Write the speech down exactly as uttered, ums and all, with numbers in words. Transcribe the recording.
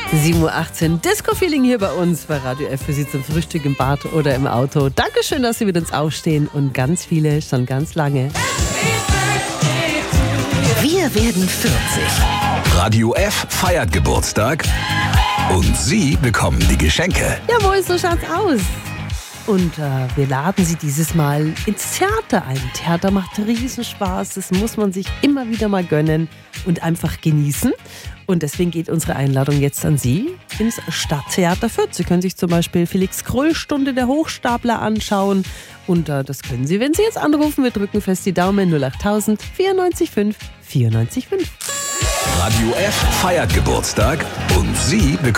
sieben Uhr achtzehn, Disco-Feeling hier bei uns bei Radio F für Sie zum Frühstück im Bad oder im Auto. Dankeschön, dass Sie mit uns aufstehen und ganz viele schon ganz lange. Wir werden vierzig. Radio F feiert Geburtstag und Sie bekommen die Geschenke. Jawohl, so schaut's aus. Und äh, wir laden Sie dieses Mal ins Theater ein. Theater macht Riesenspaß, das muss man sich immer wieder mal gönnen und einfach genießen. Und deswegen geht unsere Einladung jetzt an Sie ins Stadttheater Fürth. Sie können sich zum Beispiel Felix Krull Stunde der Hochstapler anschauen. Und äh, das können Sie, wenn Sie jetzt anrufen. Wir drücken fest die Daumen null achttausend vierundneunzig fünf vierundneunzig fünf. Radio F feiert Geburtstag und Sie bekommen